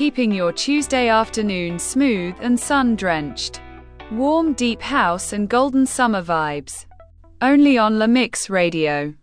keeping your Tuesday afternoon smooth and sun-drenched. Warm, deep house and golden summer vibes. Only on La Mix Radio.